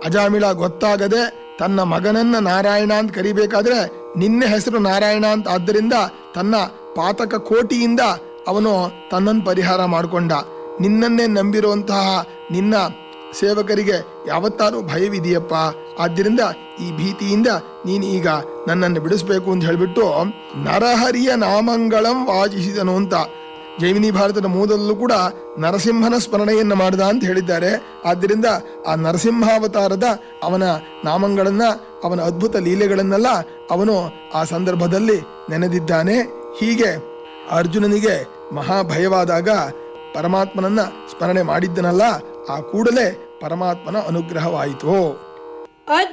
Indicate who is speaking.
Speaker 1: ಅಜಾಮಿಳ ಗೊತ್ತಾಗದೆ ತನ್ನ ಮಗನನ್ನ ನಾರಾಯಣ ಅಂತ ಕರಿಬೇಕಾದ್ರೆ ನಿನ್ನ ಹೆಸರು ನಾರಾಯಣ ಅಂತ ಆದ್ದರಿಂದ ತನ್ನ ಪಾತಕ ಕೋಟಿಯಿಂದ ಅವನು ತನ್ನನ್ನು ಪರಿಹಾರ ಮಾಡಿಕೊಂಡ. ನಿನ್ನನ್ನೇ ನಂಬಿರುವಂತಹ ನಿನ್ನ ಸೇವಕರಿಗೆ ಯಾವತ್ತಾರು ಭಯವಿದೆಯಪ್ಪ, ಆದ್ದರಿಂದ ಈ ಭೀತಿಯಿಂದ ನೀನು ಈಗ ನನ್ನನ್ನು ಬಿಡಿಸ್ಬೇಕು ಅಂತ ಹೇಳಿಬಿಟ್ಟು ನರಹರಿಯ ನಾಮಂಗಳಂ ವಾಚಿಸಿದನು ಅಂತ ಜೈಮಿನಿ ಭಾರತದ ಮೂಲದಲ್ಲೂ ಕೂಡ ನರಸಿಂಹನ ಸ್ಮರಣೆಯನ್ನು ಮಾಡಿದ ಅಂತ ಹೇಳಿದ್ದಾರೆ. ಆದ್ದರಿಂದ ಆ ನರಸಿಂಹಾವತಾರದ ಅವನ ನಾಮಗಳನ್ನ, ಅವನ ಅದ್ಭುತ ಲೀಲೆಗಳನ್ನೆಲ್ಲ ಅವನು ಆ ಸಂದರ್ಭದಲ್ಲಿ ನೆನೆದಿದ್ದಾನೆ. ಹೀಗೆ ಅರ್ಜುನನಿಗೆ ಮಹಾಭಯವಾದಾಗ ಪರಮಾತ್ಮನನ್ನ ಸ್ಮರಣೆ ಮಾಡಿದ್ದನಲ್ಲ, ಆ ಕೂಡಲೇ ಪರಮಾತ್ಮನ ಅನುಗ್ರಹವಾಯಿತು.